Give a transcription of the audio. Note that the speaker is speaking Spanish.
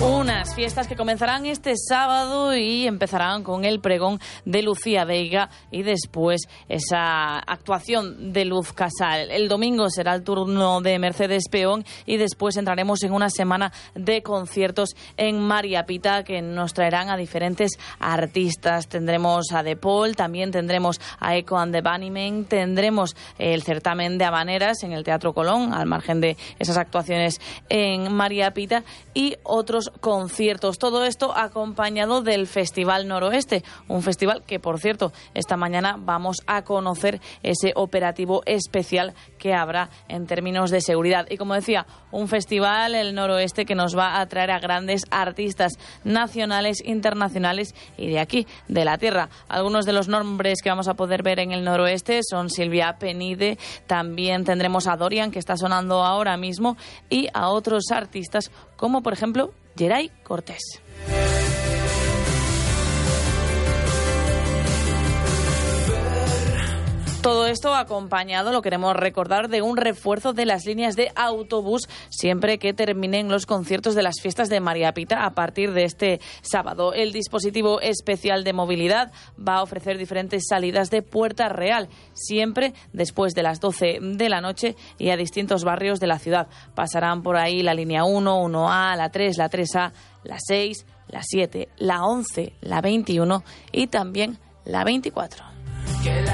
Unas fiestas que comenzarán este sábado y empezarán con el pregón de Lucía Veiga y después esa actuación de Luz Casal. El domingo será el turno de Mercedes Peón y después entraremos en una semana de conciertos en María Pita que nos traerán a diferentes artistas. Tendremos a De Paul, también tendremos a Echo and the Bunnymen, tendremos el certamen de habaneras en el Teatro Colón, al margen de esas actuaciones en María Pita, y otros conciertos. Todo esto acompañado del Festival Noroeste, un festival que, por cierto, esta mañana vamos a conocer ese operativo especial que habrá en términos de seguridad. Y como decía, un festival, el Noroeste, que nos va a traer a grandes artistas nacionales, internacionales y de aquí, de la tierra. Algunos de los nombres que vamos a poder ver en el Noroeste son Silvia Penide, también tendremos a Dorian, que está sonando ahora mismo, y a otros artistas como, por ejemplo, Geray Cortés. Todo esto acompañado, lo queremos recordar, de un refuerzo de las líneas de autobús siempre que terminen los conciertos de las fiestas de María Pita a partir de este sábado. El dispositivo especial de movilidad va a ofrecer diferentes salidas de Puerta Real, siempre después de las 12 de la noche y a distintos barrios de la ciudad. Pasarán por ahí la línea 1, 1A, la 3, la 3A, la 6, la 7, la 11, la 21 y también la 24.